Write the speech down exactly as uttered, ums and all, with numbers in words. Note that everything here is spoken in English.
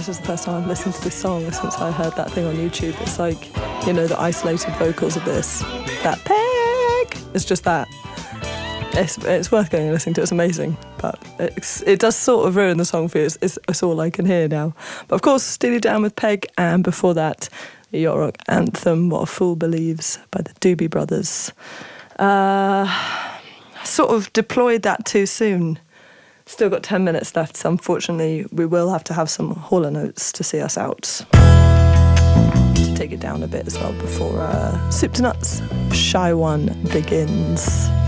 this is the first time I've listened to this song since I heard that thing on YouTube. It's like, you know, the isolated vocals of this. That peg! It's just that. It's, it's worth going and listening to. It's amazing. But it's, it does sort of ruin the song for you. It's, it's, it's all I can hear now. But of course, Steely Dan with Peg, and before that, the yacht rock anthem, What a Fool Believes, by the Doobie Brothers. Uh, I sort of deployed that too soon. Still got ten minutes left, so unfortunately we will have to have some Hall and Oates to see us out. To take it down a bit as well before uh, Soup to Nuts, Shy One begins.